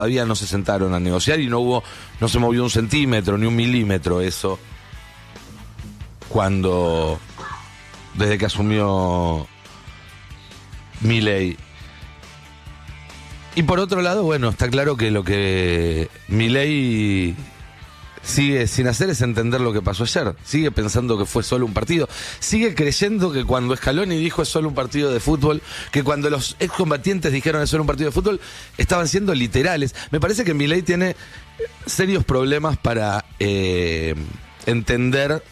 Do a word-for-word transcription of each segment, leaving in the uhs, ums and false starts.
todavía no se sentaron a negociar y no hubo, no se movió un centímetro ni un milímetro eso cuando, desde que asumió Milei. Y por otro lado, bueno, está claro que lo que Milei sigue sin hacer es entender lo que pasó ayer. Sigue pensando que fue solo un partido. Sigue creyendo que cuando Scaloni dijo es solo un partido de fútbol, que cuando los excombatientes dijeron es solo un partido de fútbol, estaban siendo literales. Me parece que Milei tiene serios problemas para eh, entender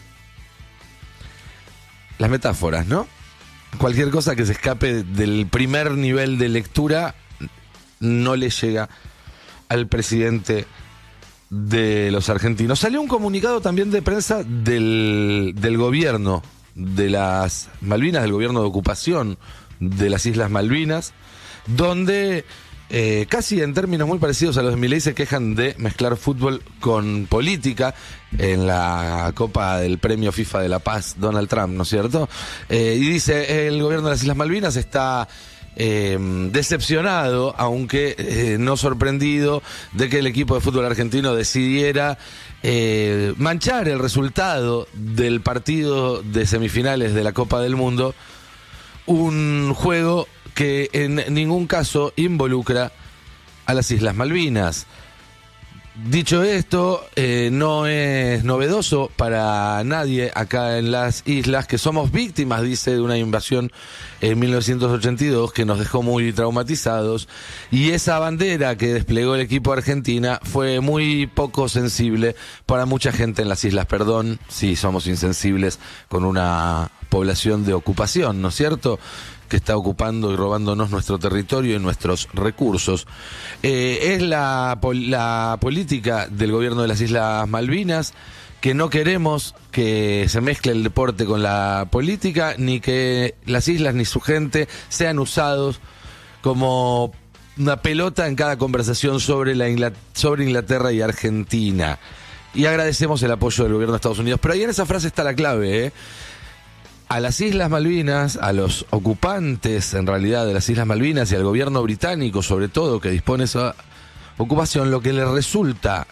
las metáforas, ¿no? Cualquier cosa que se escape del primer nivel de lectura no le llega al presidente de los argentinos. Salió un comunicado también de prensa del, del gobierno de las Malvinas, del gobierno de ocupación de las Islas Malvinas, donde eh, casi en términos muy parecidos a los de Milei se quejan de mezclar fútbol con política en la Copa del Premio FIFA de la Paz, Donald Trump, ¿no es cierto? Eh, y dice, el gobierno de las Islas Malvinas está Eh, decepcionado, aunque eh, no sorprendido, de que el equipo de fútbol argentino decidiera eh, manchar el resultado del partido de semifinales de la Copa del Mundo, un juego que en ningún caso involucra a las Islas Malvinas. Dicho esto, eh, no es novedoso para nadie acá en las islas que somos víctimas, dice, de una invasión en mil novecientos ochenta y dos que nos dejó muy traumatizados, y esa bandera que desplegó el equipo Argentina fue muy poco sensible para mucha gente en las islas. Perdón si somos insensibles con una población de ocupación, ¿no es cierto?, que está ocupando y robándonos nuestro territorio y nuestros recursos. Eh, es la, la política del gobierno de las Islas Malvinas, que no queremos que se mezcle el deporte con la política, ni que las islas ni su gente sean usados como una pelota en cada conversación sobre, la Ingl- sobre Inglaterra y Argentina. Y agradecemos el apoyo del gobierno de Estados Unidos. Pero ahí en esa frase está la clave, ¿eh? A las Islas Malvinas, a los ocupantes en realidad de las Islas Malvinas y al gobierno británico sobre todo que dispone esa ocupación, lo que le resulta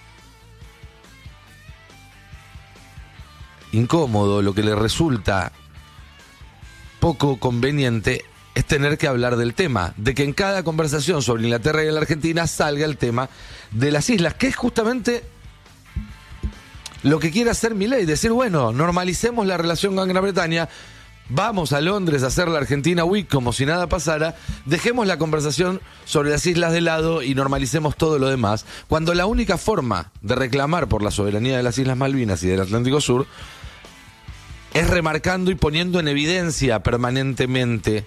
incómodo, lo que le resulta poco conveniente es tener que hablar del tema, de que en cada conversación sobre Inglaterra y la Argentina salga el tema de las islas, que es justamente lo que quiere hacer Milei, decir, bueno, normalicemos la relación con Gran Bretaña, vamos a Londres a hacer la Argentina Week como si nada pasara, dejemos la conversación sobre las islas de lado y normalicemos todo lo demás, cuando la única forma de reclamar por la soberanía de las Islas Malvinas y del Atlántico Sur es remarcando y poniendo en evidencia permanentemente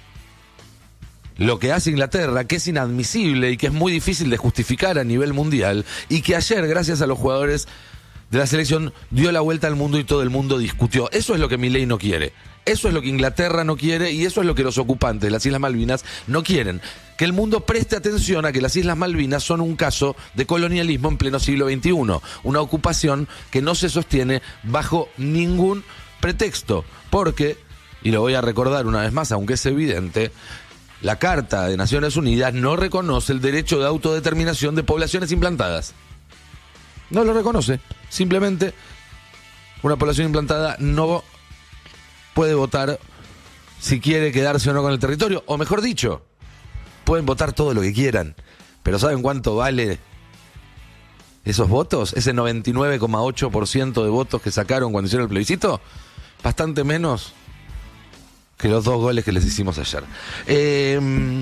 lo que hace Inglaterra, que es inadmisible y que es muy difícil de justificar a nivel mundial, y que ayer, gracias a los jugadores de la selección, dio la vuelta al mundo y todo el mundo discutió. Eso es lo que Milei no quiere. Eso es lo que Inglaterra no quiere y eso es lo que los ocupantes de las Islas Malvinas no quieren. Que el mundo preste atención a que las Islas Malvinas son un caso de colonialismo en pleno siglo veintiuno. Una ocupación que no se sostiene bajo ningún pretexto. Porque, y lo voy a recordar una vez más, aunque es evidente, la Carta de Naciones Unidas no reconoce el derecho de autodeterminación de poblaciones implantadas. No lo reconoce. Simplemente una población implantada no puede votar si quiere quedarse o no con el territorio. O mejor dicho, pueden votar todo lo que quieran. Pero ¿saben cuánto vale esos votos? Ese noventa y nueve coma ocho por ciento de votos que sacaron cuando hicieron el plebiscito. Bastante menos que los dos goles que les hicimos ayer. Eh...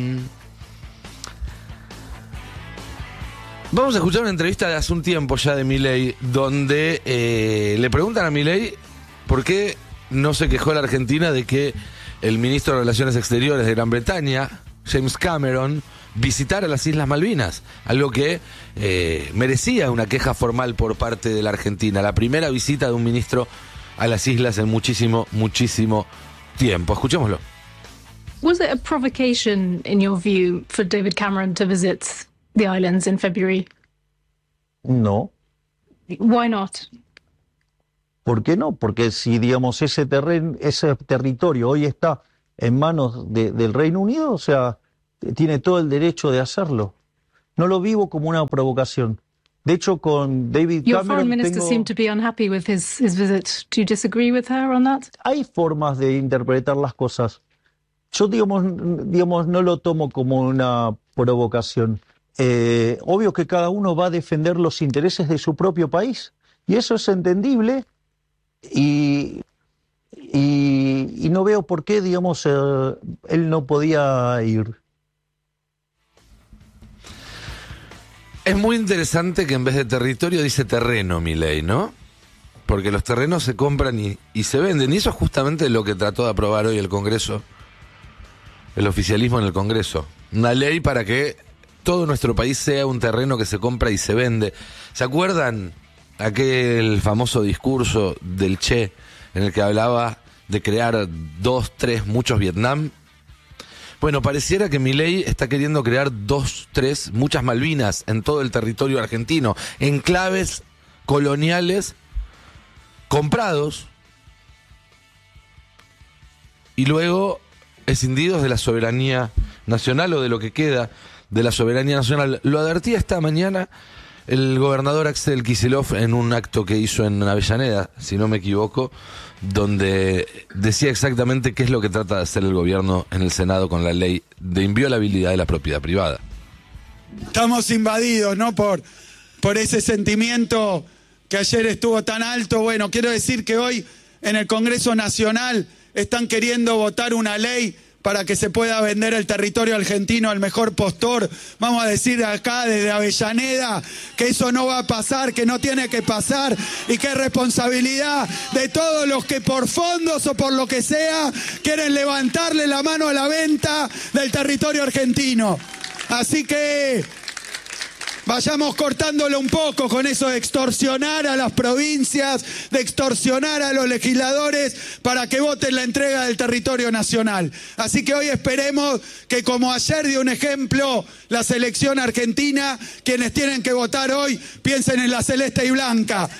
Vamos a escuchar una entrevista de hace un tiempo ya de Milei, donde eh, le preguntan a Milei por qué no se quejó la Argentina de que el ministro de Relaciones Exteriores de Gran Bretaña, James Cameron, visitara las Islas Malvinas, algo que eh, merecía una queja formal por parte de la Argentina, la primera visita de un ministro a las islas en muchísimo, muchísimo tiempo. Escuchémoslo. Was it a provocation, in your view, for David Cameron to visit the islands in February? No. Why not? ¿Por qué no? Porque si, digamos, ese terreno, ese territorio hoy está en manos de, del Reino Unido, o sea, tiene todo el derecho de hacerlo. no lo vivo como una provocación. De hecho, con David Your Cameron foreign minister tengo... seemed to be unhappy with his, his visit. Do you disagree with her on that? Hay formas de interpretar las cosas. Yo, digamos, digamos no lo tomo como una provocación. Eh, obvio que cada uno va a defender los intereses de su propio país, y eso es entendible, y, y, y no veo por qué, digamos, eh, él no podía ir. Es muy interesante que en vez de territorio dice terreno, Milei, ¿no? Porque los terrenos se compran y, y se venden, y eso es justamente lo que trató de aprobar hoy el Congreso, el oficialismo en el Congreso. Una ley para que todo nuestro país sea un terreno que se compra y se vende. ¿Se acuerdan aquel famoso discurso del Che en el que hablaba de crear dos, tres, muchos Vietnam? Bueno, pareciera que Milei está queriendo crear dos, tres, muchas Malvinas en todo el territorio argentino, enclaves coloniales comprados y luego escindidos de la soberanía nacional o de lo que queda de la soberanía nacional. Lo advertía esta mañana el gobernador Axel Kicillof en un acto que hizo en Avellaneda, si no me equivoco, donde decía exactamente qué es lo que trata de hacer el gobierno en el Senado con la ley de inviolabilidad de la propiedad privada. Estamos invadidos, ¿no? Por, por ese sentimiento que ayer estuvo tan alto. Bueno, quiero decir que hoy en el Congreso Nacional están queriendo votar una ley para que se pueda vender el territorio argentino al mejor postor. Vamos a decir acá desde Avellaneda que eso no va a pasar, que no tiene que pasar, y que es responsabilidad de todos los que por fondos o por lo que sea quieren levantarle la mano a la venta del territorio argentino. Así que vayamos cortándolo un poco con eso de extorsionar a las provincias, de extorsionar a los legisladores para que voten la entrega del territorio nacional. Así que hoy esperemos que, como ayer dio un ejemplo la selección argentina, quienes tienen que votar hoy piensen en la celeste y blanca.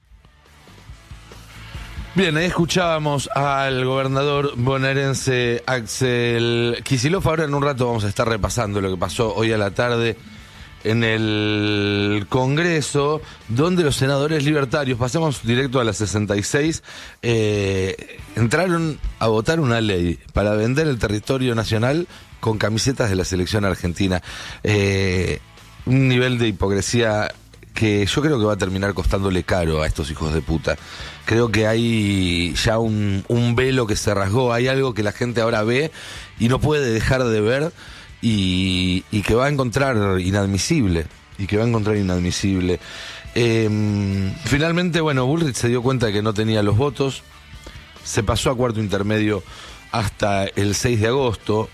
Bien, ahí escuchábamos al gobernador bonaerense Axel Kicillof. Ahora en un rato vamos a estar repasando lo que pasó hoy a la tarde en el Congreso, donde los senadores libertarios, pasemos directo a la sesenta y seis, eh, entraron a votar una ley para vender el territorio nacional con camisetas de la selección argentina. Eh, un nivel de hipocresía que yo creo que va a terminar costándole caro a estos hijos de puta. Creo que hay ya un, un velo que se rasgó, hay algo que la gente ahora ve y no puede dejar de ver, y, y que va a encontrar inadmisible, y que va a encontrar inadmisible. Eh, finalmente, bueno, Bullrich se dio cuenta de que no tenía los votos, se pasó a cuarto intermedio hasta el seis de agosto.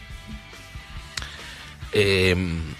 Eh,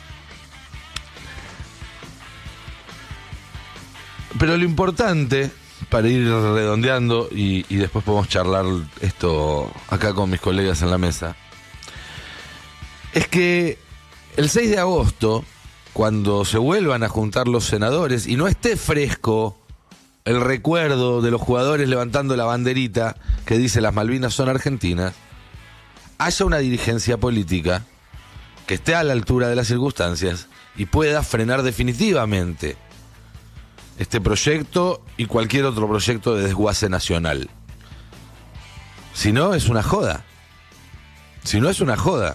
pero lo importante, para ir redondeando, y, y después podemos charlar esto acá con mis colegas en la mesa, es que el seis de agosto, cuando se vuelvan a juntar los senadores y no esté fresco el recuerdo de los jugadores levantando la banderita que dice las Malvinas son argentinas, haya una dirigencia política que esté a la altura de las circunstancias y pueda frenar definitivamente este proyecto y cualquier otro proyecto de desguace nacional. Si no, es una joda. Si no, es una joda.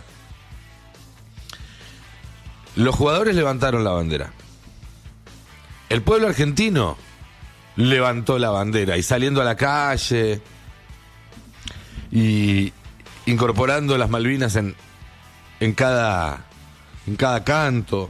Los jugadores levantaron la bandera. El pueblo argentino levantó la bandera, y saliendo a la calle y incorporando las Malvinas en, en cada, en cada canto.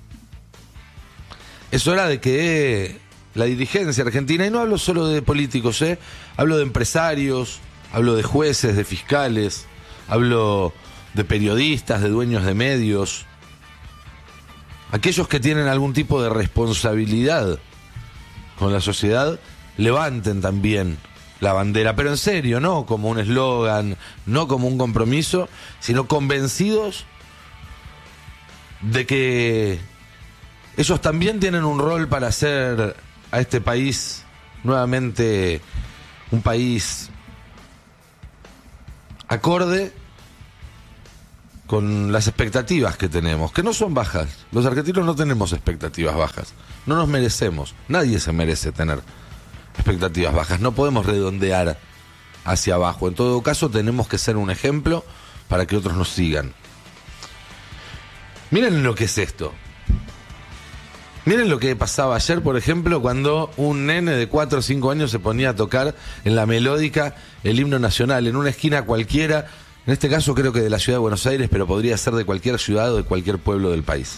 Es hora de que la dirigencia argentina, y no hablo solo de políticos, ¿eh? Hablo de empresarios, hablo de jueces, de fiscales, hablo de periodistas, de dueños de medios, aquellos que tienen algún tipo de responsabilidad con la sociedad, levanten también la bandera, pero en serio, no como un eslogan, no como un compromiso, sino convencidos de que ellos también tienen un rol para hacer a este país nuevamente un país acorde con las expectativas que tenemos, que no son bajas. Los argentinos no tenemos expectativas bajas. No nos merecemos. Nadie se merece tener expectativas bajas. No podemos redondear hacia abajo. En todo caso, tenemos que ser un ejemplo para que otros nos sigan. Miren lo que es esto. Miren lo que pasaba ayer, por ejemplo, cuando un nene de cuatro o cinco años se ponía a tocar en la melódica el himno nacional, en una esquina cualquiera, en este caso creo que de la ciudad de Buenos Aires, pero podría ser de cualquier ciudad o de cualquier pueblo del país.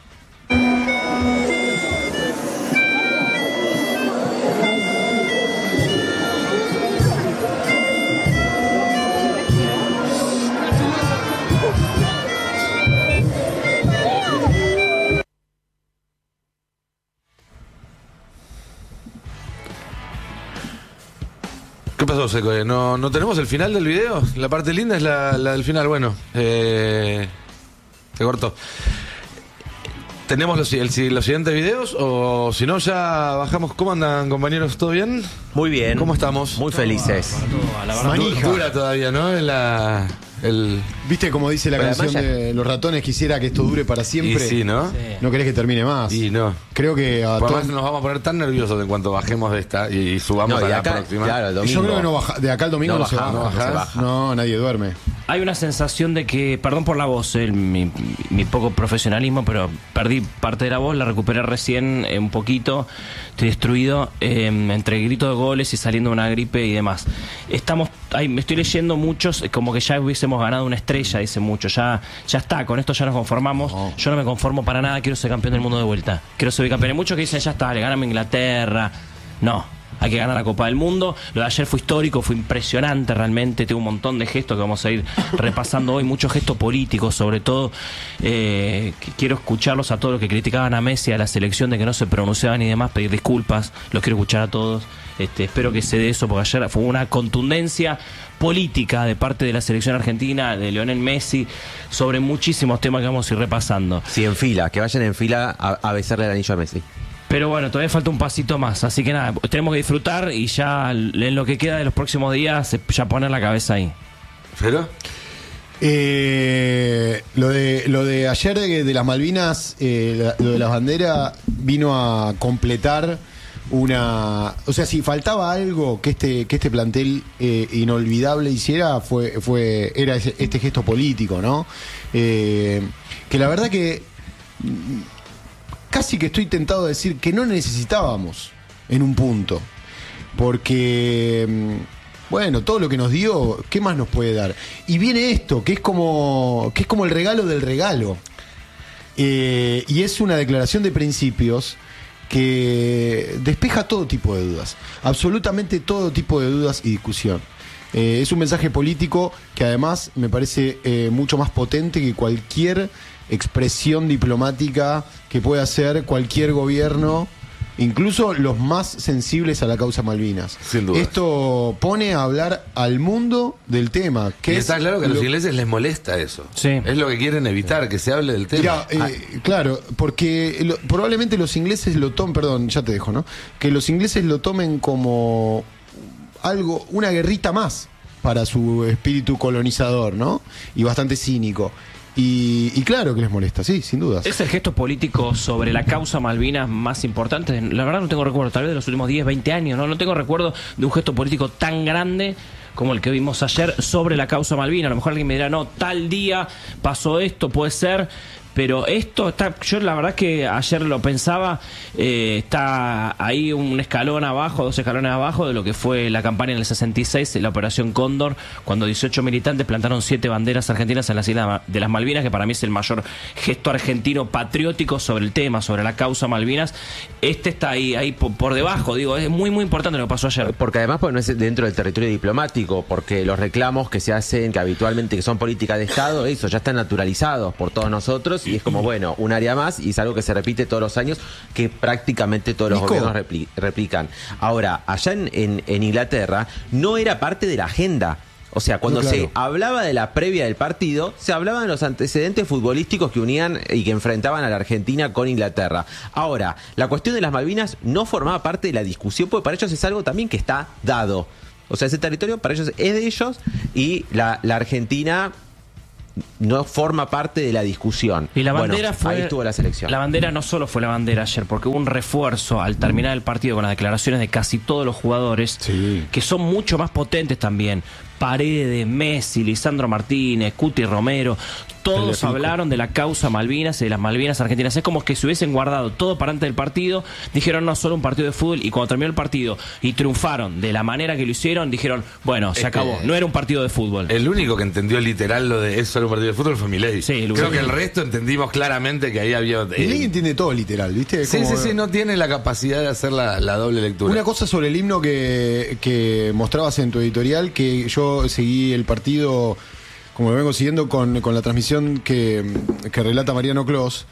¿Qué pasó, Seco? ¿No, ¿No tenemos el final del video? La parte linda es la, la del final. Bueno, eh, se cortó. ¿Tenemos los, el, los siguientes videos? O si no, ya bajamos. ¿Cómo andan, compañeros? ¿Todo bien? Muy bien. ¿Cómo estamos? Muy felices. Manija. Dura todavía, ¿no? En la... El... ¿Viste como dice la Pero canción ya... de Los Ratones? Quisiera que esto dure para siempre. Y sí, ¿no? Sí. No querés que termine más. Y no. Creo que a todos nos vamos a poner tan nerviosos en cuanto bajemos de esta y, y subamos no, y a la acá, próxima. Claro, el domingo. Yo creo que no baja, de acá al domingo no, no, bajamos, se baja. No, no, se baja. No, nadie duerme. Hay una sensación de que, perdón por la voz, eh, mi, mi poco profesionalismo, pero perdí parte de la voz, la recuperé recién eh, un poquito, estoy destruido, eh, entre gritos de goles y saliendo de una gripe y demás. Estamos, ahí, me estoy leyendo muchos, eh, como que ya hubiésemos ganado una estrella, dicen muchos, ya, ya está, con esto ya nos conformamos. No. Yo no me conformo para nada, quiero ser campeón del mundo de vuelta, quiero ser bicampeón. Hay muchos que dicen, ya está, le ganamos a Inglaterra, no. Hay que ganar la Copa del Mundo. Lo de ayer fue histórico, fue impresionante realmente. Tengo un montón de gestos que vamos a ir repasando hoy. Muchos gestos políticos, sobre todo. Eh, quiero escucharlos a todos los que criticaban a Messi, a la selección, de que no se pronunciaban y demás, pedir disculpas. Los quiero escuchar a todos. Este, espero que se dé eso, porque ayer fue una contundencia política de parte de la selección argentina, de Lionel Messi, sobre muchísimos temas que vamos a ir repasando. Sí, en fila, que vayan en fila a, a besarle el anillo a Messi. Pero bueno, todavía falta un pasito más, así que nada, tenemos que disfrutar y ya en lo que queda de los próximos días, ya poner la cabeza ahí. ¿Pero? Eh, lo de lo de ayer de, de las Malvinas, eh, lo de las banderas vino a completar una, o sea, si faltaba algo que este que este plantel eh, inolvidable hiciera, fue fue era ese, este gesto político, ¿no? Eh, que la verdad que casi que estoy tentado a decir que no necesitábamos en un punto, porque bueno, todo lo que nos dio, ¿qué más nos puede dar? Y viene esto, que es como que es como el regalo del regalo, eh, y es una declaración de principios que despeja todo tipo de dudas, absolutamente todo tipo de dudas y discusión. Eh, es un mensaje político que además me parece eh, mucho más potente que cualquier expresión diplomática que pueda hacer cualquier gobierno, incluso los más sensibles a la causa Malvinas. Sin duda. Esto pone a hablar al mundo del tema. Que y es está claro que a los lo... ingleses les molesta eso. Sí. Es lo que quieren evitar, que se hable del tema. Mirá, eh, ah. Claro, porque lo, probablemente los ingleses lo tomen, perdón, ya te dejo, ¿no? Que los ingleses lo tomen como algo, una guerrita más para su espíritu colonizador, ¿no? Y bastante cínico. Y, y claro que les molesta, sí, sin dudas. Es el gesto político sobre la causa Malvinas más importante. La verdad no tengo recuerdo, tal vez de los últimos diez, veinte años, ¿no? No tengo recuerdo de un gesto político tan grande como el que vimos ayer sobre la causa Malvinas. A lo mejor alguien me dirá, no, tal día pasó esto, puede ser... Pero esto está, yo la verdad que ayer lo pensaba, eh, está ahí un escalón abajo, dos escalones abajo de lo que fue la campaña en el sesenta y seis, la Operación Cóndor, cuando dieciocho militantes plantaron siete banderas argentinas en las Islas de las Malvinas, que para mí es el mayor gesto argentino patriótico sobre el tema, sobre la causa Malvinas. Este está ahí, ahí por, por debajo, digo, es muy muy importante lo que pasó ayer. Porque además pues, no es dentro del territorio diplomático, porque los reclamos que se hacen, que habitualmente que son políticas de Estado, eso ya están naturalizados por todos nosotros. Y es como, bueno, un área más y es algo que se repite todos los años, que prácticamente todos los Nico. gobiernos repli replican. Ahora, allá en, en, en Inglaterra no era parte de la agenda. O sea, cuando no, claro. se hablaba de la previa del partido, se hablaban de los antecedentes futbolísticos que unían y que enfrentaban a la Argentina con Inglaterra. Ahora, la cuestión de las Malvinas no formaba parte de la discusión, porque para ellos es algo también que está dado. O sea, ese territorio para ellos es de ellos y la, la Argentina... no forma parte de la discusión. Y la bandera bueno, fue. ahí estuvo la selección. La bandera no solo fue la bandera ayer, porque hubo un refuerzo al terminar el partido con las declaraciones de casi todos los jugadores, Sí. que son mucho más potentes también. Paredes, Messi, Lisandro Martínez, Cuti Romero, todos Federico. hablaron de la causa Malvinas y de las Malvinas argentinas. Es como que se hubiesen guardado todo para antes del partido, dijeron no, solo un partido de fútbol, y cuando terminó el partido y triunfaron de la manera que lo hicieron, dijeron, bueno, se Es acabó, que- no era un partido de fútbol. El único que entendió literal lo de es solo un partido de fútbol fue Milei. Sí, el Creo único. que el resto entendimos claramente que ahí había... eh, Y Ley entiende todo literal, ¿viste? Es sí, como- sí, sí, no tiene la capacidad de hacer la, la doble lectura. Una cosa sobre el himno que, que mostrabas en tu editorial, que yo seguí el partido, como lo vengo siguiendo, con, con la transmisión que, que relata Mariano Clos.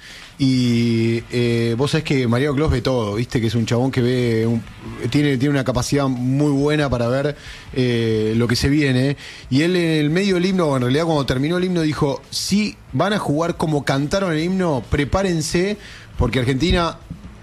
Y eh, vos sabés que Mariano Clos ve todo, ¿viste? Que es un chabón que ve, un- tiene, tiene una capacidad muy buena para ver eh, lo que se viene. Y él en el medio del himno, o en realidad cuando terminó el himno, dijo, si van a jugar como cantaron el himno, prepárense, porque Argentina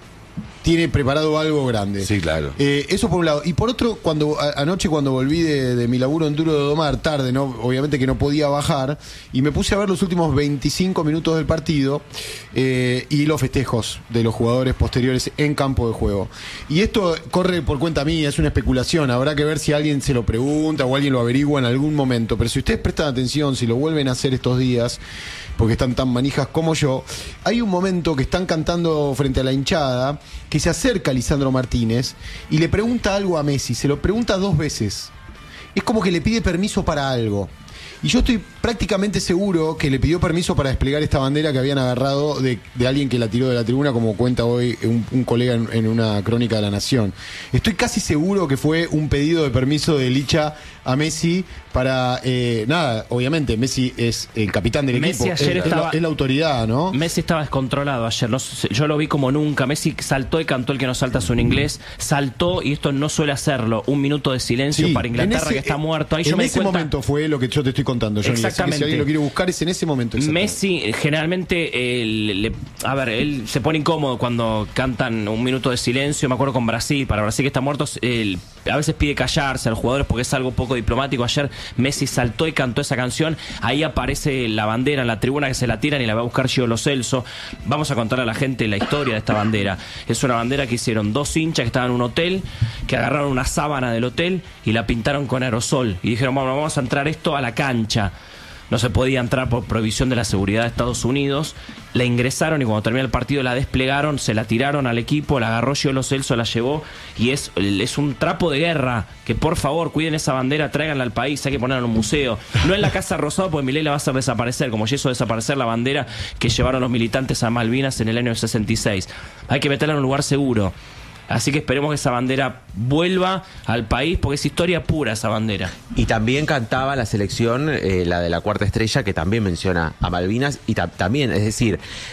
tiene preparado algo grande. Sí, claro. Eh, eso por un lado. Y por otro, cuando a- anoche cuando volví de, de mi laburo en Duro de Domar, tarde, ¿no? Obviamente que no podía bajar, y me puse a ver los últimos veinticinco minutos del partido eh, y los festejos de los jugadores posteriores en campo de juego. Y esto corre por cuenta mía, es una especulación. Habrá que ver si alguien se lo pregunta o alguien lo averigua en algún momento. Pero si ustedes prestan atención, si lo vuelven a hacer estos días, porque están tan manijas como yo, hay un momento que están cantando frente a la hinchada, que se acerca Lisandro Martínez y le pregunta algo a Messi, se lo pregunta dos veces. Es como que le pide permiso para algo. Y yo estoy prácticamente seguro que le pidió permiso para desplegar esta bandera que habían agarrado de, de alguien que la tiró de la tribuna, como cuenta hoy un, un colega en, en una crónica de La Nación. Estoy casi seguro que fue un pedido de permiso de Licha a Messi para, eh, nada, obviamente Messi es el capitán del Messi equipo, ayer es, estaba- es la, es la autoridad, ¿no? Messi estaba descontrolado ayer, no sé, yo lo vi como nunca. Messi saltó y cantó el que no salta su en inglés, saltó, y esto no suele hacerlo, un minuto de silencio Sí, para Inglaterra, en ese- que está muerto. Ahí en yo me di ese cuenta. momento fue lo que yo te estoy contando, Johnny. Así que Exactamente. si alguien lo quiere buscar es en ese momento. exactamente. Messi eh, generalmente, eh, le- le- a ver, él se pone incómodo cuando cantan un minuto de silencio. Me acuerdo con Brasil, para Brasil que está muerto, él a veces pide callarse a los jugadores porque es algo poco diplomático. Ayer Messi saltó y cantó esa canción. Ahí aparece la bandera en la tribuna, que se la tiran y la va a buscar Gio Lo Celso. Vamos a contar a la gente la historia de esta bandera. Es una bandera que hicieron dos hinchas que estaban en un hotel, que agarraron una sábana del hotel y la pintaron con aerosol. Y dijeron, bueno, vamos a entrar esto a la cancha. No se podía entrar por prohibición de la seguridad de Estados Unidos. La ingresaron y cuando terminó el partido la desplegaron, se la tiraron al equipo, la agarró Gio Lo Celso, la llevó, y es, es un trapo de guerra. Que por favor cuiden esa bandera, tráiganla al país, hay que ponerla en un museo. No en la Casa Rosada, porque Milei la va a hacer desaparecer, como hizo desaparecer la bandera que llevaron los militantes a Malvinas en el año sesenta y seis. Hay que meterla en un lugar seguro. Así que esperemos que esa bandera vuelva al país, porque es historia pura esa bandera. Y también cantaba la selección, eh, la de la Cuarta Estrella, que también menciona a Malvinas, y ta- también, es decir,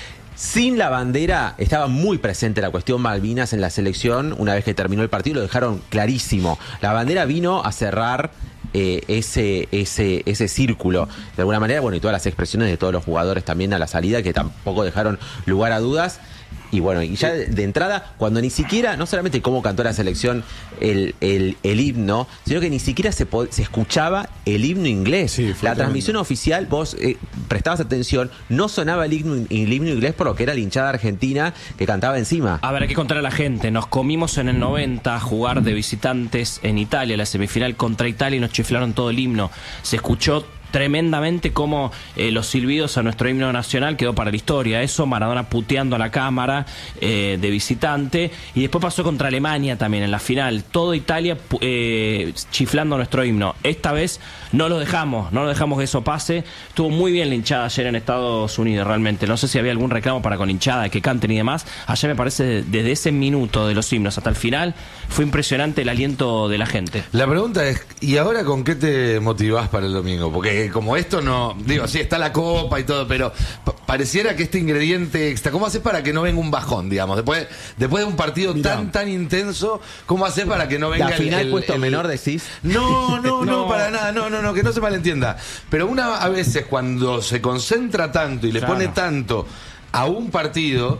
sin la bandera estaba muy presente la cuestión Malvinas en la selección. Una vez que terminó el partido lo dejaron clarísimo. La bandera vino a cerrar eh, ese, ese, ese círculo. De alguna manera, bueno, y todas las expresiones de todos los jugadores también a la salida, que tampoco dejaron lugar a dudas. Y bueno, y ya de, de entrada, cuando ni siquiera, no solamente cómo cantó la selección el, el, el himno, sino que ni siquiera se, po- se escuchaba el himno inglés. Sí, fue la tremendo. transmisión oficial, vos eh, prestabas atención, no sonaba el himno, el himno inglés por lo que era la hinchada argentina que cantaba encima. A ver, hay que contar a la gente. Nos comimos en el noventa a jugar de visitantes en Italia, la semifinal contra Italia, y nos chiflaron todo el himno. Se escuchó tremendamente como eh, los silbidos a nuestro himno nacional quedó para la historia. Eso, Maradona puteando a la cámara eh, de visitante. Y después pasó contra Alemania también en la final. Todo Italia pu- eh, chiflando nuestro himno. Esta vez no lo dejamos, no lo dejamos que eso pase. Estuvo muy bien la hinchada ayer en Estados Unidos, realmente. No sé si había algún reclamo para con hinchada, que canten y demás. Ayer me parece, desde ese minuto de los himnos hasta el final, fue impresionante el aliento de la gente. La pregunta es, ¿y ahora con qué te motivás para el domingo? Porque como esto no, digo, sí, está la copa y todo, pero pa- pareciera que este ingrediente extra, ¿cómo haces para que no venga un bajón, digamos? Después, después de un partido Mirá. tan, tan intenso, ¿cómo haces para que no venga La el- final el- puesto el- menor, decís. No, no, no, No. para nada, no, no, no, que no se malentienda. Pero una a veces cuando se concentra tanto y le Claro. pone tanto a un partido,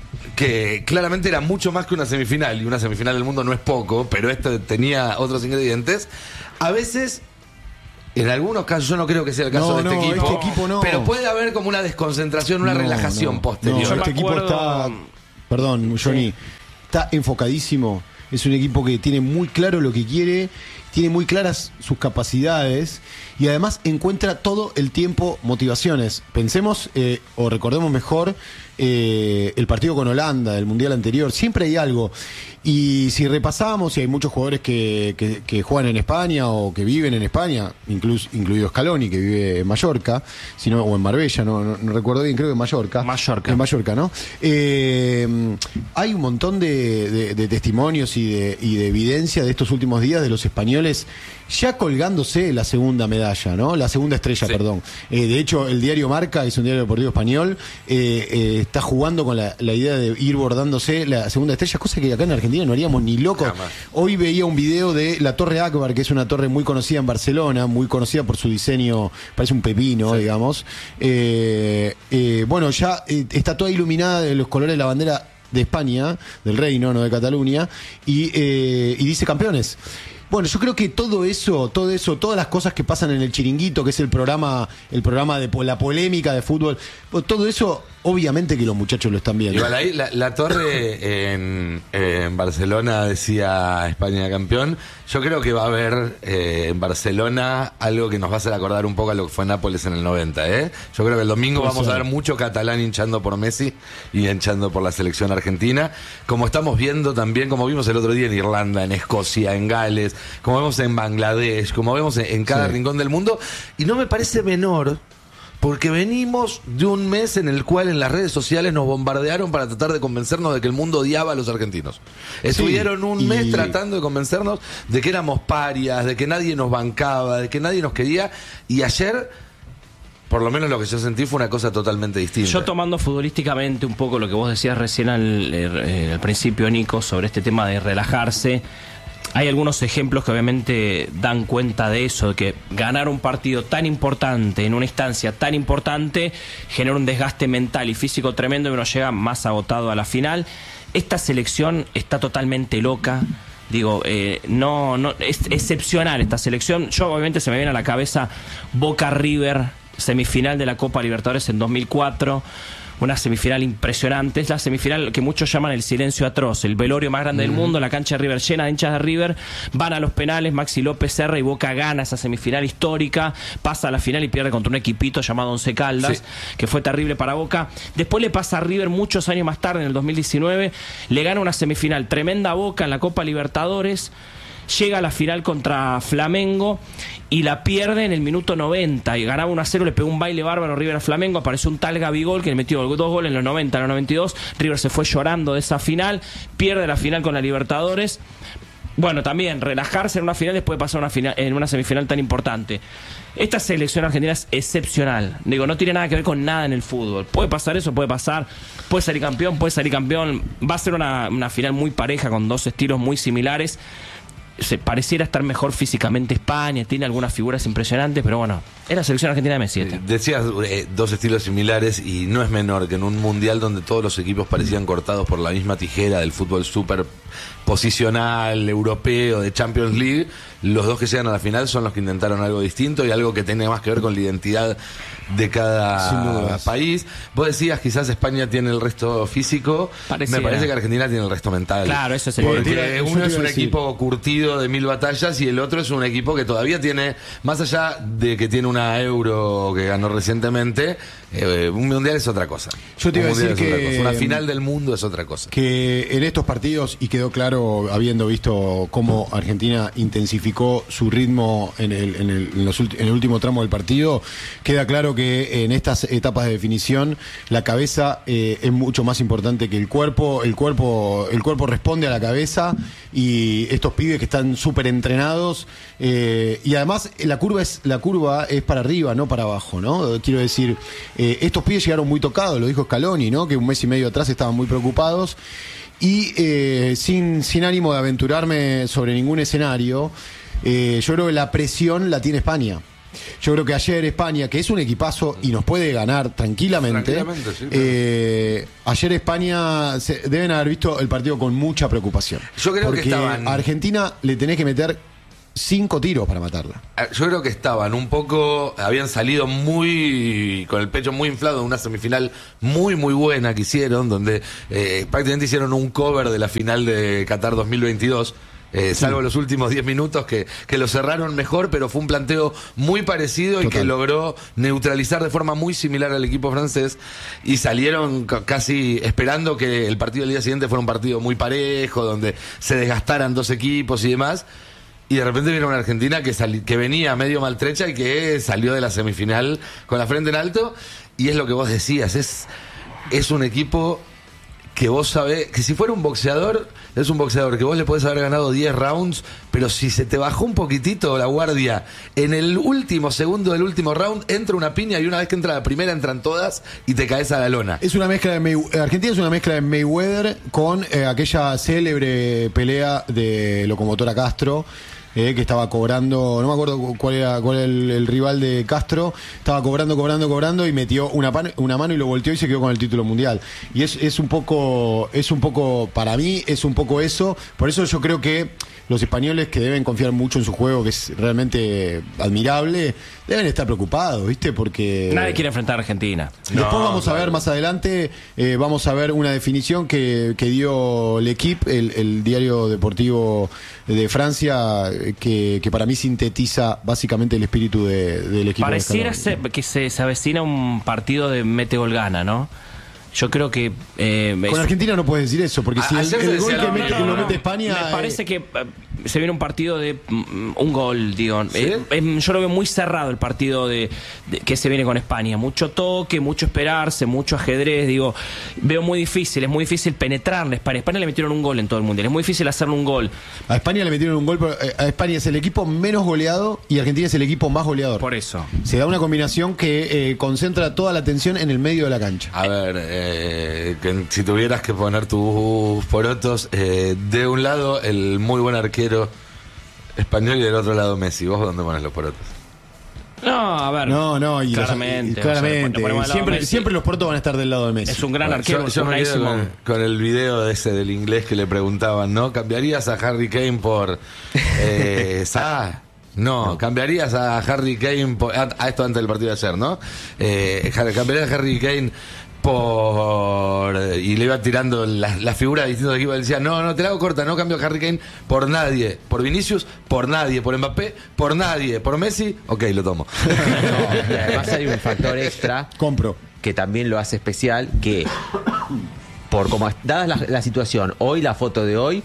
que claramente era mucho más que una semifinal, y una semifinal del mundo no es poco, pero esto tenía otros ingredientes, a veces En algunos casos, yo no creo que sea el caso No, de este no, equipo, este equipo no. pero puede haber como una desconcentración, una No, relajación no, posterior. no, Yo me este equipo acuerdo- está, perdón, Johnny, está enfocadísimo. Es un equipo que tiene muy claro lo que quiere, tiene muy claras sus capacidades y además encuentra todo el tiempo motivaciones. Pensemos eh, o recordemos mejor eh, el partido con Holanda del Mundial anterior. Siempre hay algo. Y si repasamos, y hay muchos jugadores que, que, que juegan en España o que viven en España, incluso, incluido Scaloni, que vive en Mallorca, sino, o en Marbella, no, no, no recuerdo bien, creo que en Mallorca. Mallorca. En Mallorca, ¿no? Eh, hay un montón de, de- de testimonios y de, y de evidencia de estos últimos días de los españoles ya colgándose la segunda medalla, ¿no? La segunda estrella, Sí. perdón. Eh, de hecho, el diario Marca, que es un diario deportivo español, eh, eh, está jugando con la, la idea de ir bordándose la segunda estrella, cosa que acá en Argentina no haríamos ni locos. Jamás. Hoy veía un video de la Torre Akbar, que es una torre muy conocida en Barcelona, muy conocida por su diseño, parece un pepino, Sí. digamos. Eh, eh, bueno, ya eh, está toda iluminada de los colores de la bandera de España, del Reino, no de Cataluña, y, eh, y dice campeones. Bueno, yo creo que todo eso, todo eso, todas las cosas que pasan en el Chiringuito, que es el programa, el programa de po- la polémica de fútbol, pues todo eso, obviamente que los muchachos lo están viendo. Igual ahí la, la torre en, en Barcelona decía España campeón. Yo creo que va a haber eh, en Barcelona algo que nos va a hacer acordar un poco a lo que fue Nápoles en el noventa, ¿eh? Yo creo que el domingo Puede vamos ser. a ver mucho catalán hinchando por Messi y hinchando por la selección argentina, como estamos viendo también, como vimos el otro día en Irlanda, en Escocia, en Gales, como vemos en Bangladesh, como vemos en, en cada Sí. rincón del mundo. Y no me parece menor, porque venimos de un mes en el cual en las redes sociales nos bombardearon para tratar de convencernos de que el mundo odiaba a los argentinos. Estuvieron un y- mes tratando de convencernos de que éramos parias, de que nadie nos bancaba, de que nadie nos quería. Y ayer, por lo menos lo que yo sentí fue una cosa totalmente distinta. Yo tomando futbolísticamente un poco lo que vos decías recién al, eh, al principio, Nico, sobre este tema de relajarse. Hay algunos ejemplos que obviamente dan cuenta de eso, de que ganar un partido tan importante, en una instancia tan importante, genera un desgaste mental y físico tremendo y uno llega más agotado a la final. Esta selección está totalmente loca. Digo, eh, no, no, es excepcional esta selección. Yo obviamente se me viene a la cabeza Boca River, semifinal de la Copa Libertadores en dos mil cuatro. Una semifinal impresionante. Es la semifinal que muchos llaman el silencio atroz, el velorio más grande del mundo, la cancha de River llena de hinchas de River, van a los penales, Maxi López erra y Boca gana esa semifinal histórica, pasa a la final y pierde contra un equipito llamado Once Caldas, Sí. que fue terrible para Boca. Después le pasa a River muchos años más tarde, en el dos mil diecinueve, le gana una semifinal tremenda a Boca en la Copa Libertadores, llega a la final contra Flamengo y la pierde en el minuto noventa y ganaba uno a cero, le pegó un baile bárbaro River a Flamengo, apareció un tal Gabigol que le metió dos goles en los noventa, en los noventa y dos, River se fue llorando de esa final, pierde la final con la Libertadores. Bueno, también relajarse en una final después de pasar una final, en una semifinal tan importante. Esta selección argentina es excepcional. Digo, no tiene nada que ver con nada en el fútbol. Puede pasar eso, puede pasar. Puede salir campeón, puede salir campeón. Va a ser una, una final muy pareja con dos estilos muy similares. Se pareciera estar mejor físicamente España, tiene algunas figuras impresionantes, pero bueno, es la selección argentina de Messi. esta. Decías eh, dos estilos similares y no es menor que en un mundial donde todos los equipos parecían cortados por la misma tijera del fútbol súper posicional, europeo, de Champions League, los dos que llegan a la final son los que intentaron algo distinto y algo que tiene más que ver con la identidad de Sin cada dudas. país. Vos decías quizás España tiene el resto físico, Pareciera. me parece que Argentina tiene el resto mental. Claro, eso es el Porque tema. Eso uno te es iba a un decir. equipo curtido de mil batallas y el otro es un equipo que todavía tiene, más allá de que tiene una Euro que ganó recientemente, eh, un mundial es otra cosa. Yo te Un iba a mundial decir es otra que- cosa. Una final del mundo es otra cosa. Que en estos partidos, y quedó claro habiendo visto cómo Argentina intensificó su ritmo en el, en el, en los ulti- en el último tramo del partido, queda claro que en estas etapas de definición la cabeza eh, es mucho más importante que el cuerpo. El cuerpo, el cuerpo responde a la cabeza y estos pibes que están súper entrenados eh, y además la curva es la curva es para arriba, no para abajo, ¿no? Quiero decir, eh, estos pibes llegaron muy tocados, lo dijo Scaloni, ¿no? Que un mes y medio atrás estaban muy preocupados. Y eh, sin, sin ánimo de aventurarme sobre ningún escenario, eh, yo creo que la presión la tiene España. Yo creo que ayer España, que es un equipazo y nos puede ganar tranquilamente, Tranquilamente, sí, claro. eh, ayer España se, deben haber visto el partido con mucha preocupación. Yo creo que porque estaban- a Argentina le tenés que meter cinco tiros para matarla. Yo creo que estaban un poco, habían salido muy, con el pecho muy inflado en una semifinal muy muy buena que hicieron, donde eh, prácticamente hicieron un cover de la final de Qatar dos mil veintidós. Eh, salvo sí. los últimos diez minutos que, que lo cerraron mejor, pero fue un planteo muy parecido. Total. Y que logró neutralizar de forma muy similar al equipo francés, y salieron c- casi esperando que el partido del día siguiente fuera un partido muy parejo, donde se desgastaran dos equipos y demás, y de repente vino una Argentina que, sali- que venía medio maltrecha y que salió de la semifinal con la frente en alto. Y es lo que vos decías, es, es un equipo que vos sabés, que si fuera un boxeador, es un boxeador que vos le podés haber ganado diez rounds, pero si se te bajó un poquitito la guardia en el último segundo del último round, entra una piña, y una vez que entra la primera entran todas y te caes a la lona. Es una mezcla de May- Argentina es una mezcla de Mayweather con eh, aquella célebre pelea de Locomotora Castro. Eh, que estaba cobrando, no me acuerdo cuál era, cuál era el, el rival de Castro, estaba cobrando, cobrando, cobrando, y metió una, pan, una mano y lo volteó y se quedó con el título mundial. Y es, es un poco, es un poco, para mí, es un poco eso. Por eso yo creo que los españoles, que deben confiar mucho en su juego, que es realmente admirable, deben estar preocupados, ¿viste? Porque nadie quiere enfrentar a Argentina. Después no, vamos a ver no. más adelante, eh, vamos a ver una definición que, que dio L'Equipe, el, el diario deportivo de Francia, que, que para mí sintetiza básicamente el espíritu de, del equipo. Pareciera ser que se, se avecina un partido de mete gol gana, ¿no? Yo creo que eh, con es... Argentina no puedes decir eso, porque si el, el gol que mete, no, no, lo mete España, me parece eh... que eh, se viene un partido de um, un gol, digo. ¿Sí? Eh, eh, yo lo veo muy cerrado el partido de, de que se viene con España. Mucho toque, mucho esperarse, mucho ajedrez. Digo, veo muy difícil, es muy difícil penetrarle a España. A España le metieron un gol en todo el mundial. Es muy difícil hacerle un gol. A España le metieron un gol, pero a España es el equipo menos goleado y Argentina es el equipo más goleador. Por eso. Se da una combinación que eh, concentra toda la atención en el medio de la cancha. A ver, eh, que si tuvieras que poner tus porotos, eh, de un lado el muy buen arquero español y del otro lado Messi. ¿Vos dónde pones los porotos? No, a ver. No, no, y claramente. Los, y claramente. O sea, siempre, siempre los porotos van a estar del lado de Messi. Es un gran bueno, arquero. Yo, yo me quedo con, con el video ese del inglés que le preguntaban, ¿no? ¿Cambiarías a Harry Kane por eh, Salah? No, cambiarías a Harry Kane por, a, a esto antes del partido de ayer, ¿no? Eh, cambiarías a Harry Kane por, y le iba tirando la, la figura de distintos equipos. Decía, no, no, te la hago corta, no cambio a Harry Kane por nadie. Por Vinicius, por nadie. Por Mbappé, por nadie. Por Messi, ok, lo tomo. No, y además hay un factor extra. Compro. Que también lo hace especial, que por como dada la, la situación, hoy la foto de hoy,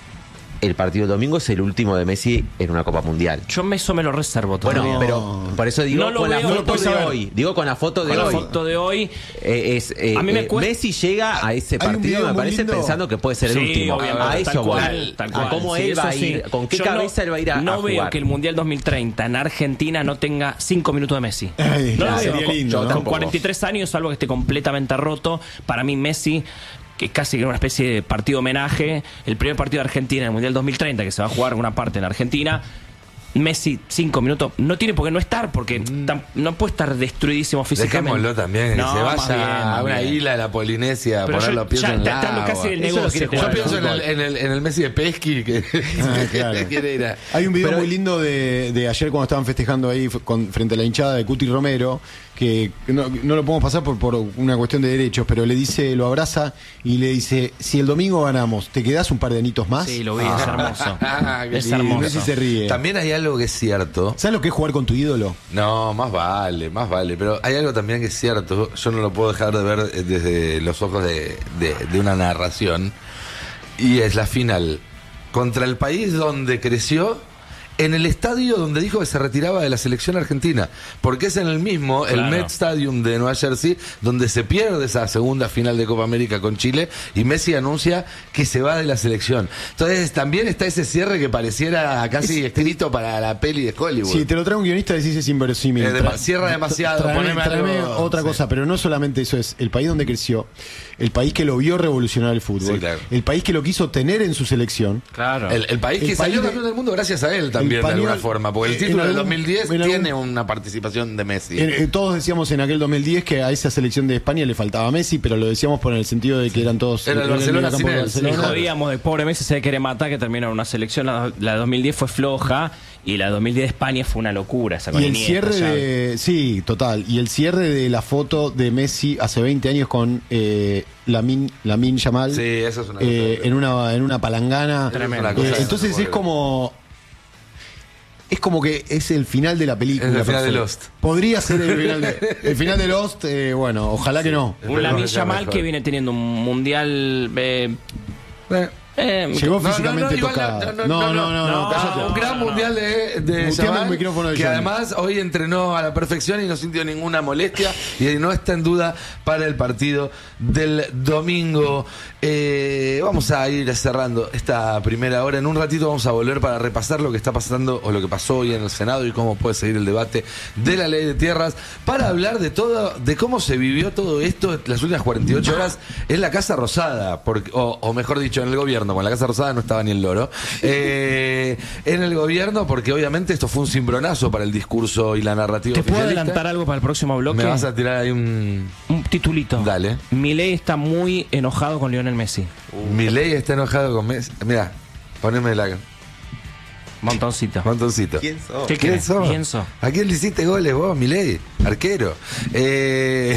el partido del domingo es el último de Messi en una Copa Mundial. Yo eso me lo reservo todavía. Bueno, pero por eso digo no con la veo, foto no de saber. hoy. Digo con la foto de con hoy. la foto de hoy. Eh, es, eh, a mí me eh, cuesta... Messi llega a ese partido, me parece, lindo. pensando que puede ser el sí, último. A eso cual, voy. A cómo sí, él va a ir, sí. con qué Yo cabeza no, él va a ir a, no a veo jugar. que el Mundial dos mil treinta en Argentina no tenga cinco minutos de Messi. Ay, no claro, lo veo. sería Con, lindo, con ¿no? cuarenta y tres años, salvo que esté completamente roto, para mí Messi, que es casi una especie de partido homenaje, el primer partido de Argentina en el Mundial dos mil treinta, que se va a jugar una parte en Argentina. Messi, cinco minutos, no tiene por qué no estar, porque mm. tam, no puede estar destruidísimo físicamente. Dejémoslo también, no, que se vaya bien, a una bien. isla de la Polinesia a Pero poner yo, los pies ya, en el está agua. casi del Eso negocio. yo jugar, pienso en el, en, el, en el Messi de Pesky, que, ah, claro. que quiere ir a... Hay un video Pero, muy lindo de, de ayer cuando estaban festejando ahí con, frente a la hinchada de Cuti Romero, que no, no lo podemos pasar por, por una cuestión de derechos, pero le dice, lo abraza y le dice, si el domingo ganamos, ¿te quedás un par de anitos más? Sí, lo vi, ah. es hermoso. Ah, es lindo. hermoso. Messi se ríe. También hay algo que es cierto. ¿Sabes lo que es jugar con tu ídolo? No, más vale, más vale. Pero hay algo también que es cierto. Yo no lo puedo dejar de ver desde los ojos de, de, de una narración. Y es la final contra el país donde creció, en el estadio donde dijo que se retiraba de la selección argentina, porque es en el mismo, claro. el Met Stadium de Nueva Jersey, donde se pierde esa segunda final de Copa América con Chile, y Messi anuncia que se va de la selección. Entonces también está ese cierre que pareciera casi es, escrito para la peli de Hollywood. Si te lo trae un guionista decís es inverosímil. Eh, de, cierra demasiado, traeme, poneme traeme algo, otra sí. cosa, pero no solamente eso, es el país donde creció. el país que lo vio revolucionar el fútbol, Sí, claro. el país que lo quiso tener en su selección. Claro. El, el país El que país salió de- campeón del mundo gracias a él también, el de alguna pañuelo- forma, porque el en título del algún- dos mil diez en algún- tiene una participación de Messi. En- en- todos decíamos en aquel dos mil diez que a esa selección de España le faltaba Messi, pero lo decíamos por el sentido de que eran todos... Era el eran Barcelona mediocampo sin de él, Y Barcelona. jodíamos de pobre Messi se quiere matar, que termina en una selección. La, la de dos mil diez fue floja y la de dos mil diez de España fue una locura. Esa con Y el Iniesta, cierre Xavi. de... Sí, total. Y el cierre de la foto de Messi hace veinte años con eh, Lamin, Lamin Yamal. Sí, eso es una eh, cosa. en una en una palangana. Tremendo. Eh, Una cosa entonces que- es como... Es como que es el final de la película. Es el final de perfecto. Lost. Podría ser el final de, el final de Lost, eh, bueno, ojalá que no. Un Esperemos Lamine que sea Yamal mejor. que viene teniendo un mundial. Eh, Eh, eh, Llegó No, físicamente igual tocado. no, No, no, no, no, no, cállate. un gran no, mundial de, de Muteame Yamal, el micrófono de que Johnny. además hoy entrenó a la perfección y no sintió ninguna molestia y no está en duda para el partido del domingo. Eh, vamos a ir cerrando esta primera hora. En un ratito vamos a volver para repasar lo que está pasando o lo que pasó hoy en el Senado y cómo puede seguir el debate de la ley de tierras, para hablar de todo, de cómo se vivió todo esto las últimas cuarenta y ocho horas en la Casa Rosada, porque, o, o mejor dicho, en el gobierno, porque en la Casa Rosada no estaba ni el loro. Eh, en el gobierno, porque obviamente esto fue un cimbronazo para el discurso y la narrativa ¿Te puedo oficialista. adelantar algo para el próximo bloque? Me vas a tirar ahí un... Un titulito. Dale. Milei está muy enojado con Lionel Messi. Milei está enojado con Messi. Mira, poneme la... Montoncito. Montoncito. ¿Quién sos? ¿Qué ¿Quién crees? sos? ¿Quién sos? ¿A quién le hiciste goles vos, Milei? Arquero. Eh...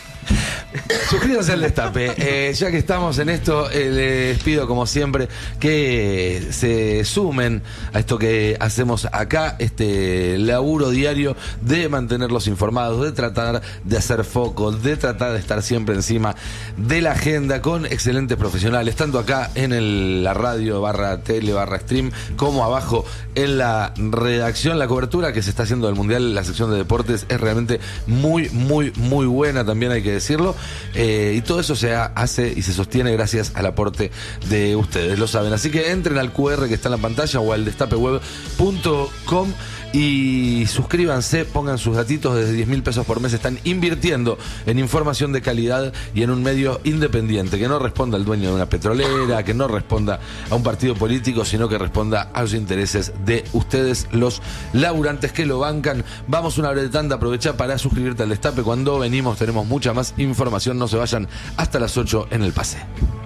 Suscríbanse al Destape. Eh, ya que estamos en esto, eh, les pido como siempre que se sumen a esto que hacemos acá, este laburo diario de mantenerlos informados, de tratar de hacer foco, de tratar de estar siempre encima de la agenda con excelentes profesionales, tanto acá en el- la radio barra tele barra stream, como abajo en la redacción. La cobertura que se está haciendo del Mundial, la sección de deportes, es realmente muy, muy, muy buena, también hay que decirlo. Eh, y todo eso se ha- hace y se sostiene gracias al aporte de ustedes, lo saben. Así que entren al Q R que está en la pantalla o al destape web punto com y suscríbanse, pongan sus datitos. Desde diez mil pesos por mes están invirtiendo en información de calidad y en un medio independiente, que no responda al dueño de una petrolera, que no responda a un partido político, sino que responda a los intereses de ustedes, los laburantes que lo bancan. Vamos una breve tanda, aprovecha para suscribirte al Destape. Cuando venimos tenemos mucha más información, no se vayan, hasta las ocho en el pase.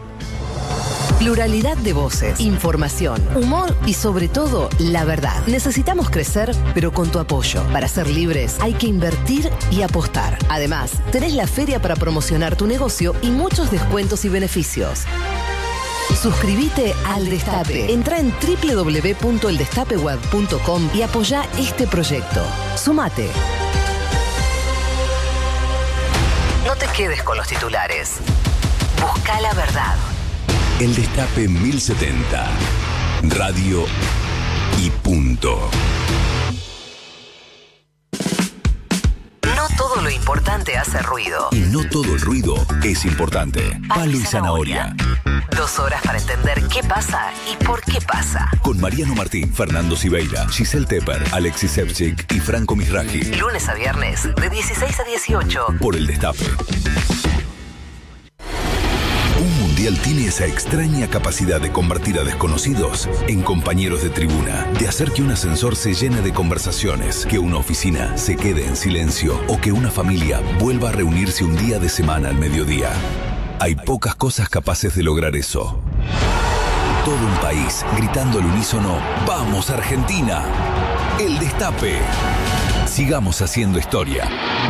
Pluralidad de voces, información, humor y sobre todo, la verdad. Necesitamos crecer, pero con tu apoyo. Para ser libres hay que invertir y apostar. Además, tenés la feria para promocionar tu negocio y muchos descuentos y beneficios. Suscríbete al Destape. Entra en doble u doble u doble u punto el destape web punto com y apoya este proyecto. Sumate. No te quedes con los titulares. Busca la verdad. El Destape mil setenta. Radio y punto. No todo lo importante hace ruido. Y no todo el ruido es importante. Palo y zanahoria. Dos horas para entender qué pasa y por qué pasa. Con Mariano Martín, Fernando Siveira, Giselle Tepper, Alexis Sevcik y Franco Misraji. Lunes a viernes, de dieciséis a dieciocho. Por el Destape. Un mundial tiene esa extraña capacidad de convertir a desconocidos en compañeros de tribuna, de hacer que un ascensor se llene de conversaciones, que una oficina se quede en silencio o que una familia vuelva a reunirse un día de semana al mediodía. Hay pocas cosas capaces de lograr eso. Todo un país gritando al unísono: ¡Vamos, Argentina! El Destape. Sigamos haciendo historia.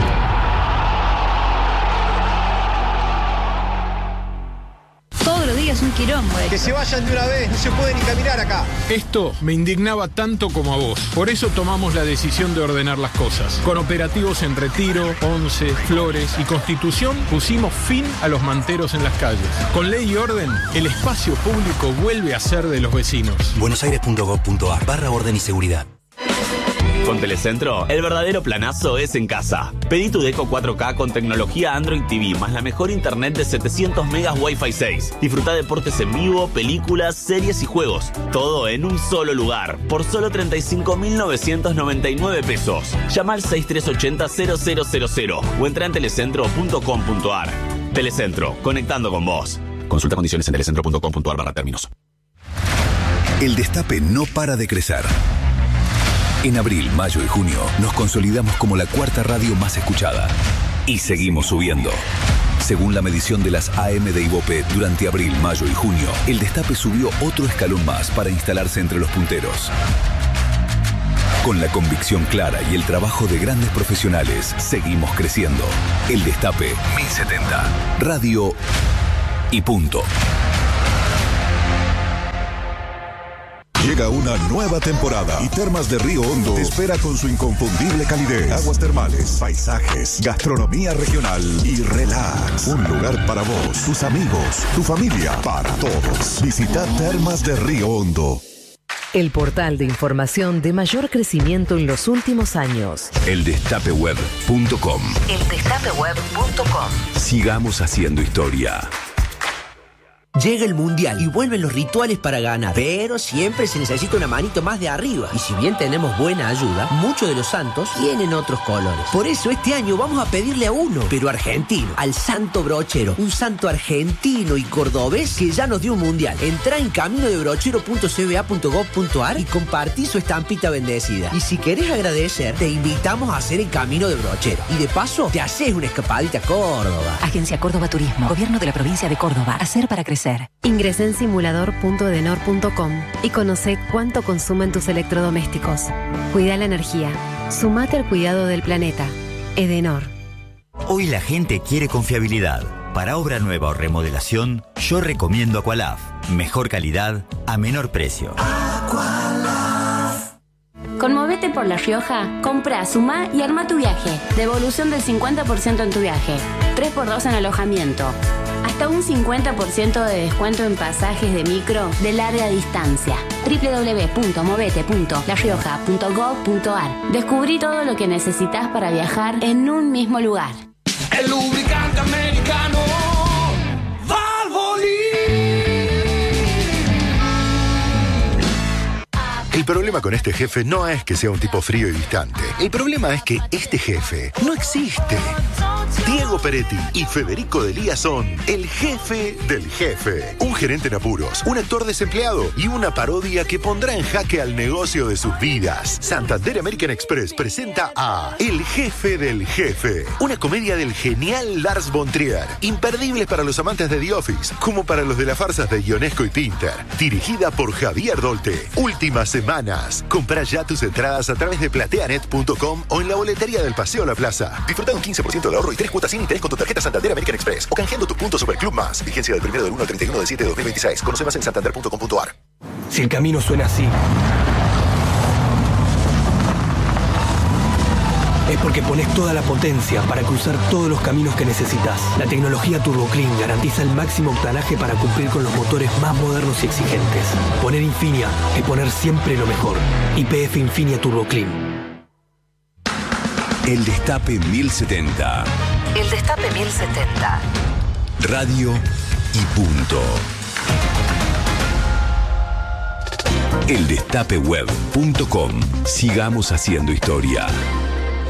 Todos los días un quilombo. Que se vayan de una vez, no se puede ni caminar acá. Esto me indignaba tanto como a vos. Por eso tomamos la decisión de ordenar las cosas. Con operativos en Retiro, Once, Flores y Constitución pusimos fin a los manteros en las calles. Con ley y orden, el espacio público vuelve a ser de los vecinos. buenosaires punto gov punto ar barra orden y seguridad. Con Telecentro, el verdadero planazo es en casa. Pedí tu Deco cuatro K con tecnología Android T V más la mejor internet de setecientos megas Wi-Fi seis. Disfruta deportes en vivo, películas, series y juegos. Todo en un solo lugar, por solo treinta y cinco mil novecientos noventa y nueve pesos. Llama al seis tres ocho cero cero cero cero o entra en telecentro punto com punto ar. Telecentro, conectando con vos. Consulta condiciones en telecentro punto com punto ar barra términos. El Destape no para de crecer. En abril, mayo y junio nos consolidamos como la cuarta radio más escuchada. Y seguimos subiendo. Según la medición de las A M de Ibope, durante abril, mayo y junio, el Destape subió otro escalón más para instalarse entre los punteros. Con la convicción clara y el trabajo de grandes profesionales, seguimos creciendo. El Destape mil setenta. Radio y punto. Llega una nueva temporada y Termas de Río Hondo te espera con su inconfundible calidez, aguas termales, paisajes, gastronomía regional y relax. Un lugar para vos, tus amigos, tu familia, para todos. Visita Termas de Río Hondo. El portal de información de mayor crecimiento en los últimos años. el destape web punto com. el destape web punto com. Sigamos haciendo historia. Llega el Mundial y vuelven los rituales para ganar, pero siempre se necesita una manito más de arriba. Y si bien tenemos buena ayuda, muchos de los santos tienen otros colores. Por eso este año vamos a pedirle a uno, pero argentino, al Santo Brochero, un santo argentino y cordobés que ya nos dio un Mundial. Entrá en camino de brochero punto c b a punto gov punto ar y compartí su estampita bendecida. Y si querés agradecer, te invitamos a hacer el Camino de Brochero. Y de paso, te haces una escapadita a Córdoba. Agencia Córdoba Turismo, Gobierno de la Provincia de Córdoba. Hacer para crecer. Ingresá en simulador punto edenor punto com y conoce cuánto consumen tus electrodomésticos. Cuida la energía. Sumate al cuidado del planeta. Edenor. Hoy la gente quiere confiabilidad. Para obra nueva o remodelación, yo recomiendo Aqualaf. Mejor calidad a menor precio. Con Movete por La Rioja, compra, sumá y arma tu viaje. Devolución del cincuenta por ciento en tu viaje. tres por dos en alojamiento. Hasta un cincuenta por ciento de descuento en pasajes de micro de larga distancia. doble u doble u doble u punto movete punto la rioja punto gov punto ar. Descubrí todo lo que necesitas para viajar en un mismo lugar. El lubricante americano El problema con este jefe no es que sea un tipo frío y distante. El problema es que este jefe no existe. Diego Peretti y Federico Delía son el jefe del jefe. Un gerente en apuros, un actor desempleado y una parodia que pondrá en jaque al negocio de sus vidas. Santander American Express presenta a El jefe del jefe. Una comedia del genial Lars von Trier. Imperdible para los amantes de The Office, como para los de las farsas de Ionesco y Pinter. Dirigida por Javier Dolte. Últimas semanas. Compra ya tus entradas a través de plateanet punto com o en la boletería del Paseo La Plaza. Disfruta un quince por ciento de ahorro y tres cuotas sin interés con tu tarjeta Santander American Express o canjeando tus puntos Superclub Más. Vigencia del primero del uno al treinta y uno de siete de dos mil veintiséis. Conoce más en santander punto com punto ar. Si el camino suena así, es porque pones toda la potencia para cruzar todos los caminos que necesitas. La tecnología Turbo Clean garantiza el máximo octanaje para cumplir con los motores más modernos y exigentes. Poner Infinia es poner siempre lo mejor. Y P F Infinia Turbo Clean. El Destape mil setenta. El Destape mil setenta. Radio y punto. el destape web punto com. Sigamos haciendo historia.